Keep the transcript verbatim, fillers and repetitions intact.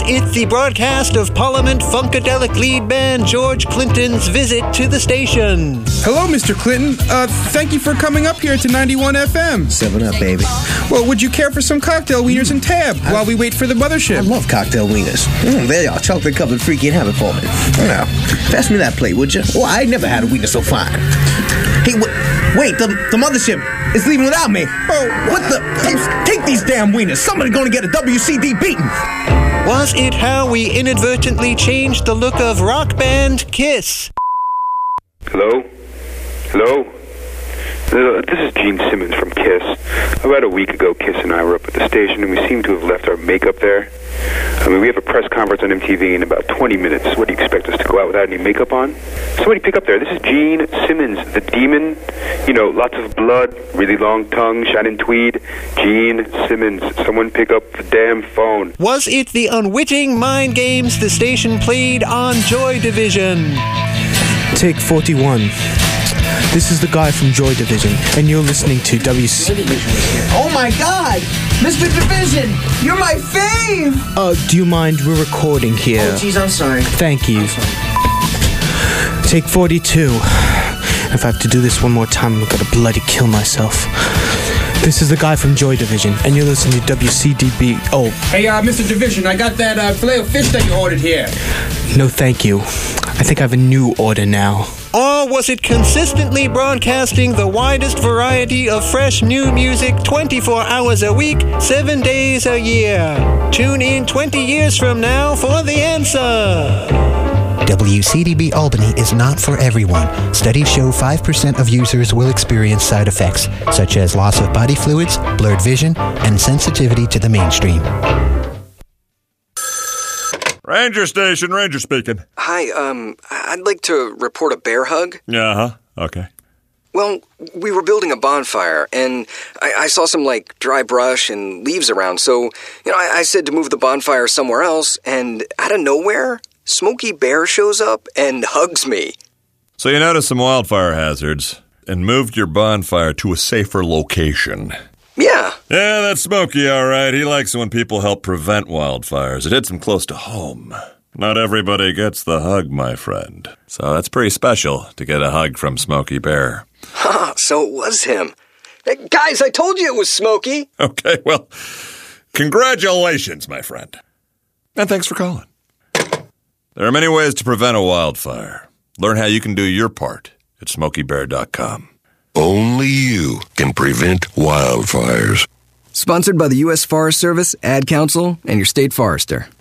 it the broadcast of Parliament Funkadelic lead band George Clinton's visit to the station. Hello, Mister Clinton. Uh, thank you for coming up here to ninety-one F M. Seven up, baby. Well, would you care for some cocktail wieners and tab I, while we wait for the mothership? I love cocktail wieners. Mm, there you are, chocolate covered freaky and have it for me. Now, pass me that plate, would you? Oh, I never had a wiener so fine. Hey, w- wait, the, the mothership is leaving without me. Oh, what the? Take these damn wieners. Somebody's gonna get a W C D beating. Was it how we inadvertently changed the look of rock band Kiss? Hello? Hello? Uh, this is Gene Simmons from Kiss. About a week ago, Kiss and I were up at the station, and we seem to have left our makeup there. I mean, we have a press conference on M T V in about twenty minutes. What do you expect us to go out without any makeup on? Somebody pick up there. This is Gene Simmons, the demon. You know, lots of blood, really long tongue, shining tweed. Gene Simmons. Someone pick up the damn phone. Was it the unwitting mind games the station played on Joy Division? Take forty-one. This is the guy from Joy Division, and you're listening to W C... Oh my God! Mister Division! You're my fave! Uh, do you mind? We're recording here. Oh, jeez, I'm sorry. Thank you. Take forty-two. If I have to do this one more time, I'm gonna bloody kill myself. This is the guy from Joy Division, and you're listening to W C D B... Oh. Hey, uh, Mister Division, I got that uh, filet of fish that you ordered here. No, thank you. I think I have a new order now. Or was it consistently broadcasting the widest variety of fresh new music twenty-four hours a week, seven days a year? Tune in twenty years from now for the answer. W C D B Albany is not for everyone. Studies show five percent of users will experience side effects, such as loss of body fluids, blurred vision, and sensitivity to the mainstream. Ranger Station, Ranger speaking. Hi, um, I'd like to report a bear hug. Uh-huh, okay. Well, we were building a bonfire, and I, I saw some, like, dry brush and leaves around, so, you know, I, I said to move the bonfire somewhere else, and out of nowhere, Smokey Bear shows up and hugs me. So you noticed some wildfire hazards and moved your bonfire to a safer location. Yeah. Yeah, that's Smokey, all right. He likes it when people help prevent wildfires. It hits him close to home. Not everybody gets the hug, my friend. So that's pretty special to get a hug from Smokey Bear. Ha, so it was him. Hey, guys, I told you it was Smokey. Okay, well, congratulations, my friend. And thanks for calling. There are many ways to prevent a wildfire. Learn how you can do your part at smokey bear dot com. Only you can prevent wildfires. Sponsored by the U S Forest Service, Ad Council, and your state forester.